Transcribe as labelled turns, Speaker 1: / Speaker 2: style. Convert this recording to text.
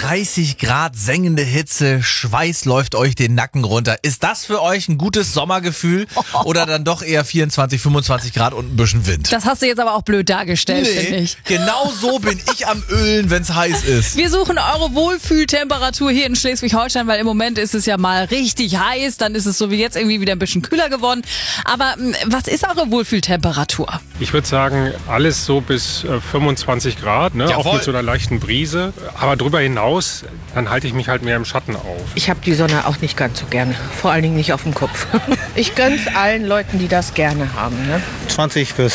Speaker 1: 30 Grad sengende Hitze, Schweiß läuft euch den Nacken runter. Ist das für euch ein gutes Sommergefühl oder dann doch eher 24, 25 Grad und ein bisschen Wind?
Speaker 2: Das hast du jetzt aber auch blöd dargestellt, finde ich.
Speaker 1: Genau so bin ich am Ölen, wenn es heiß ist.
Speaker 2: Wir suchen eure Wohlfühltemperatur hier in Schleswig-Holstein, weil im Moment ist es ja mal richtig heiß, dann ist es so wie jetzt irgendwie wieder ein bisschen kühler geworden. Aber was ist eure Wohlfühltemperatur?
Speaker 3: Ich würde sagen, alles so bis 25 Grad, ne? Auch mit so einer leichten Brise. Aber darüber hinaus, dann halte ich mich halt mehr im Schatten auf.
Speaker 4: Ich habe die Sonne auch nicht ganz so gerne, vor allen Dingen nicht auf dem Kopf. Ich gönn's allen Leuten, die das gerne haben. Ne?
Speaker 5: 20 bis